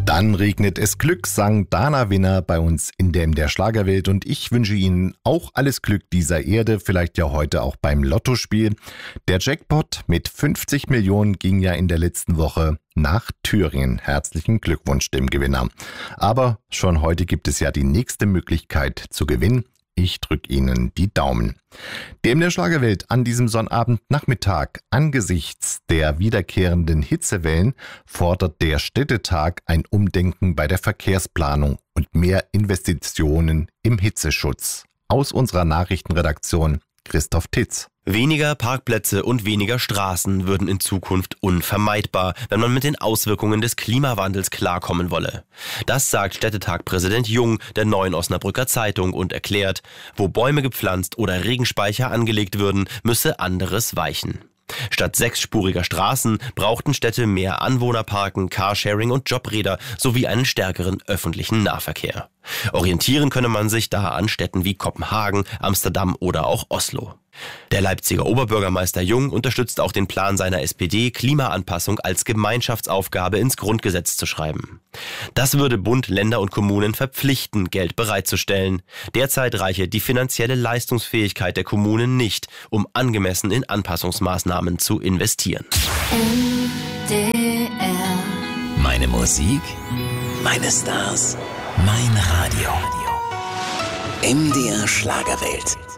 Dann regnet es Glück, sang Dana Winner bei uns in der Schlagerwelt, und ich wünsche Ihnen auch alles Glück dieser Erde, vielleicht ja heute auch beim Lottospiel. Der Jackpot mit 50 Millionen ging ja in der letzten Woche nach Thüringen. Herzlichen Glückwunsch dem Gewinner. Aber schon heute gibt es ja die nächste Möglichkeit zu gewinnen. Ich drücke Ihnen die Daumen. Der Schlagerwelt an diesem Sonnabendnachmittag angesichts der wiederkehrenden Hitzewellen fordert der Städtetag ein Umdenken bei der Verkehrsplanung und mehr Investitionen im Hitzeschutz. Aus unserer Nachrichtenredaktion Christoph Titz. Weniger Parkplätze und weniger Straßen würden in Zukunft unvermeidbar, wenn man mit den Auswirkungen des Klimawandels klarkommen wolle. Das sagt Städtetag-Präsident Jung der Neuen Osnabrücker Zeitung und erklärt, wo Bäume gepflanzt oder Regenspeicher angelegt würden, müsse anderes weichen. Statt 6-spuriger Straßen brauchten Städte mehr Anwohnerparken, Carsharing und Jobräder sowie einen stärkeren öffentlichen Nahverkehr. Orientieren könne man sich da an Städten wie Kopenhagen, Amsterdam oder auch Oslo. Der Leipziger Oberbürgermeister Jung unterstützt auch den Plan seiner SPD, Klimaanpassung als Gemeinschaftsaufgabe ins Grundgesetz zu schreiben. Das würde Bund, Länder und Kommunen verpflichten, Geld bereitzustellen. Derzeit reiche die finanzielle Leistungsfähigkeit der Kommunen nicht, um angemessen in Anpassungsmaßnahmen zu investieren. NDR. Meine Musik, meine Stars, mein Radio. NDR Schlagerwelt.